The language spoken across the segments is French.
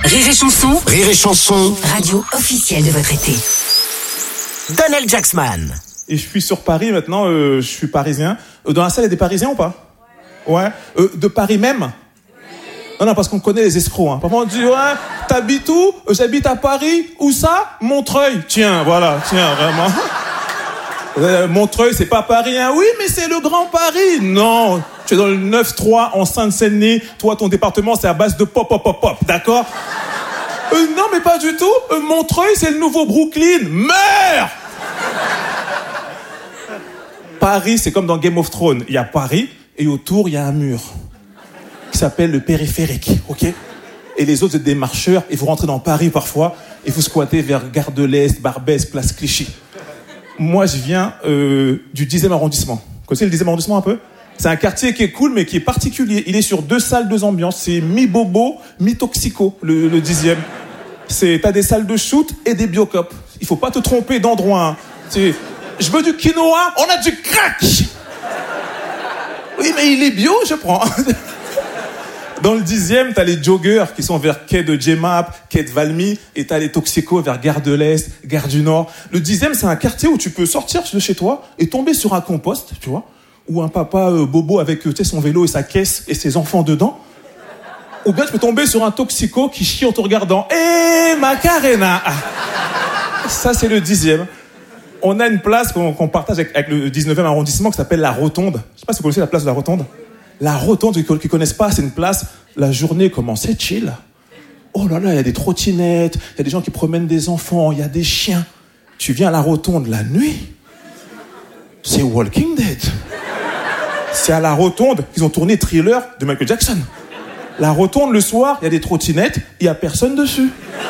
Rire et Chanson. Rire et Chanson. Radio officielle de votre été. Daniel Jacksman. Et je suis sur Paris maintenant, je suis parisien. Dans la salle, il y a des Parisiens ou pas? Ouais. De Paris même? Non, parce qu'on connaît les escrocs. Hein. Parfois on dit, ouais, t'habites où? J'habite à Paris. Où ça? Montreuil. Tiens, voilà, vraiment. Montreuil, c'est pas Paris, hein? Oui, mais c'est le Grand Paris. Non, tu es dans le 9-3 en Seine-Saint-Denis. Toi, ton département, c'est à base de pop, d'accord? Non, mais pas du tout. Montreuil, c'est le nouveau Brooklyn. Meurs! Paris, c'est comme dans Game of Thrones. Il y a Paris et autour, il y a un mur qui s'appelle le périphérique, ok? Et les autres, vous êtes des marcheurs et vous rentrez dans Paris parfois et vous squattez vers Gare de l'Est, Barbès, Place Clichy. Moi, je viens du 10e arrondissement. Vous connaissez le 10e arrondissement un peu? C'est un quartier qui est cool, mais qui est particulier. Il est sur 2 salles, 2 ambiances. C'est mi-bobo, mi-toxico, le 10e. T'as des salles de shoot et des biocop. Il faut pas te tromper d'endroit. Hein. Je veux du quinoa, on a du crack. Oui, mais il est bio, je prends. Dans le 10e, t'as les joggers qui sont vers quai de Djemap, quai de Valmy, et t'as les toxicos vers Gare de l'Est, Gare du Nord. Le 10e, c'est un quartier où tu peux sortir de chez toi et tomber sur un compost, tu vois, ou un papa bobo avec son vélo et sa caisse et ses enfants dedans. Ou bien tu peux tomber sur un toxico qui chie en te regardant. Eh, Macarena! Ça, c'est le 10e. On a une place qu'on partage avec le 19e arrondissement qui s'appelle la Rotonde. Je sais pas si vous connaissez la place de la Rotonde. La Rotonde, qui connaissent pas, c'est une place, la journée commence, c'est chill. Oh là là, il y a des trottinettes, il y a des gens qui promènent des enfants, il y a des chiens. Tu viens à la Rotonde la nuit, c'est Walking Dead. C'est à la Rotonde qu'ils ont tourné Thriller de Michael Jackson. La Rotonde, le soir, il y a des trottinettes, il y a personne dessus.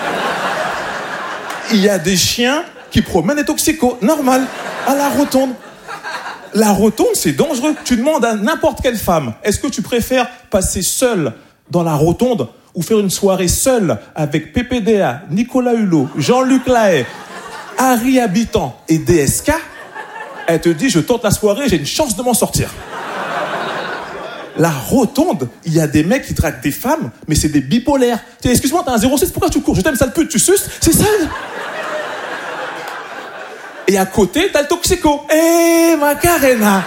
Il y a des chiens qui promènent des toxicos, normal, à la Rotonde. La Rotonde, c'est dangereux. Tu demandes à n'importe quelle femme, est-ce que tu préfères passer seule dans la Rotonde ou faire une soirée seule avec PPDA, Nicolas Hulot, Jean-Luc Lahaye, Harry Habitant et DSK? Elle te dit, je tente la soirée, j'ai une chance de m'en sortir. La Rotonde, il y a des mecs qui draguent des femmes, mais c'est des bipolaires. Excuse-moi, t'as un 06, pourquoi tu cours? Je t'aime, sale pute, tu suces? C'est ça. Et à côté, t'as le toxico. Eh, Macarena!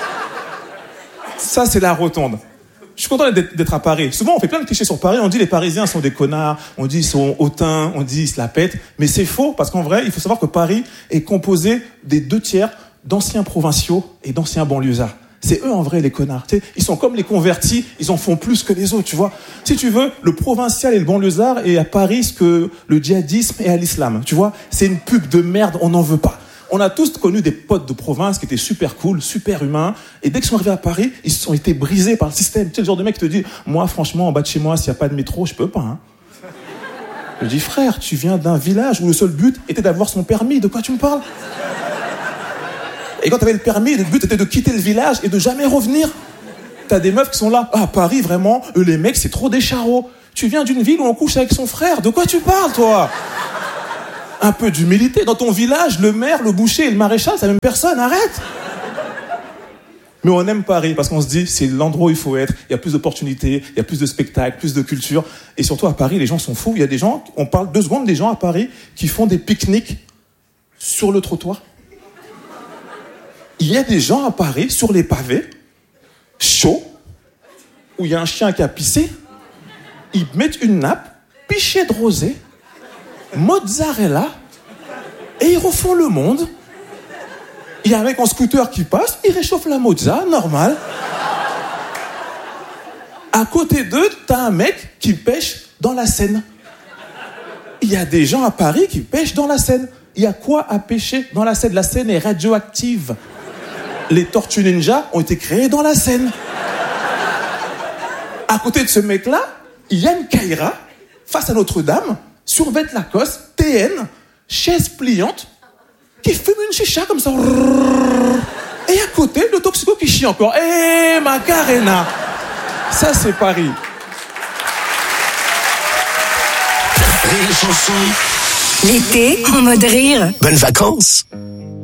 Ça, c'est la Rotonde. Je suis content d'être à Paris. Souvent, on fait plein de clichés sur Paris. On dit les Parisiens sont des connards. On dit ils sont hautains. On dit ils se la pètent. Mais c'est faux, parce qu'en vrai, il faut savoir que Paris est composé des 2/3 d'anciens provinciaux et d'anciens banlieusards. C'est eux, en vrai, les connards. T'sais, ils sont comme les convertis. Ils en font plus que les autres, tu vois. Si tu veux, le provincial et le banlieusard est à Paris ce que le djihadisme est à l'islam. Tu vois, c'est une pub de merde. On n'en veut pas. On a tous connu des potes de province qui étaient super cool, super humains. Et dès qu'ils sont arrivés à Paris, ils se sont été brisés par le système. Tu sais, le genre de mec qui te dit, moi, franchement, en bas de chez moi, s'il n'y a pas de métro, je peux pas. Hein. Je dis, frère, tu viens d'un village où le seul but était d'avoir son permis. De quoi tu me parles? Et quand t'avais le permis, le but était de quitter le village et de jamais revenir. T'as des meufs qui sont là. Ah, Paris, vraiment, les mecs, c'est trop des charros. Tu viens d'une ville où on couche avec son frère. De quoi tu parles, toi? Un peu d'humilité. Dans ton village, le maire, le boucher et le maréchal, c'est la même personne. Arrête. Mais on aime Paris parce qu'on se dit, c'est l'endroit où il faut être. Il y a plus d'opportunités, il y a plus de spectacles, plus de culture. Et surtout, à Paris, les gens sont fous. Il y a des gens, on parle 2 secondes des gens à Paris qui font des pique-niques sur le trottoir. Il y a des gens à Paris, sur les pavés, chauds, où il y a un chien qui a pissé. Ils mettent une nappe, pichet de rosée, mozzarella, et ils refont le monde. Il y a un mec en scooter qui passe, il réchauffe la mozza, normal. À côté d'eux, t'as un mec qui pêche dans la Seine. Il y a des gens à Paris qui pêchent dans la Seine. Il y a quoi à pêcher dans la Seine? La Seine est radioactive. Les tortues ninja ont été créées dans la Seine. À côté de ce mec-là, il y a une Kaira, face à Notre-Dame, survêt Lacoste, TN, chaise pliante, qui fume une chicha comme ça. Et à côté, le toxico qui chie encore. Eh, Macarena! Ça, c'est Paris. Rire et Chanson. L'été en mode rire. Bonnes vacances.